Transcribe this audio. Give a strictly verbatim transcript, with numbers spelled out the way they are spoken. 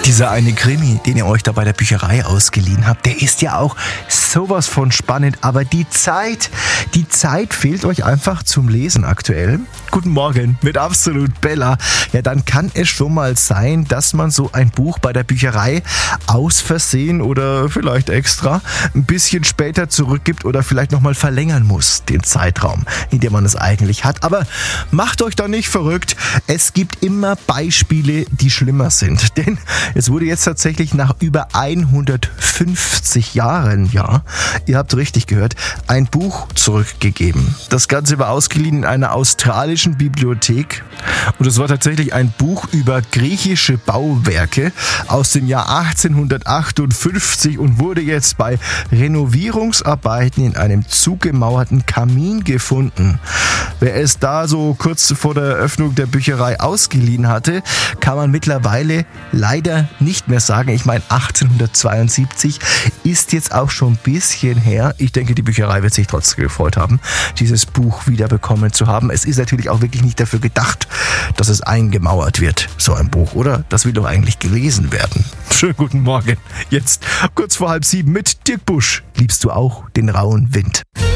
Dieser eine Krimi, den ihr euch da bei der Bücherei ausgeliehen habt, der ist ja auch sowas von spannend. Aber die Zeit, die Zeit fehlt euch einfach zum Lesen aktuell. Guten Morgen mit Absolut Bella. Ja, dann kann es schon mal sein, dass man so ein Buch bei der Bücherei aus Versehen oder vielleicht extra ein bisschen später zurückgibt oder vielleicht nochmal verlängern muss, den Zeitraum, in dem man es eigentlich hat. Aber macht euch doch nicht verrückt. Es gibt immer Beispiele, die schlimmer sind. Denn es wurde jetzt tatsächlich nach über hundertfünfzig Jahren, ja, ihr habt richtig gehört, ein Buch zurückgegeben. Das Ganze war ausgeliehen in einer australischen Bibliothek und es war tatsächlich ein Buch über griechische Bauwerke aus dem Jahr achtzehnhundertachtundfünfzig und wurde jetzt bei Renovierungsarbeiten in einem zugemauerten Kamin gefunden. Wer es da so kurz vor der Eröffnung der Bücherei ausgeliehen hatte, kann man mittlerweile leider nicht mehr sagen. Ich meine, achtzehnhundertzweiundsiebzig ist jetzt auch schon ein bisschen her. Ich denke, die Bücherei wird sich trotzdem gefreut haben, dieses Buch wiederbekommen zu haben. Es ist natürlich auch wirklich nicht dafür gedacht, dass es eingemauert wird, so ein Buch, oder? Das will doch eigentlich gelesen werden. Schönen guten Morgen. Jetzt kurz vor halb sieben mit Dirk Busch. Liebst du auch den rauen Wind?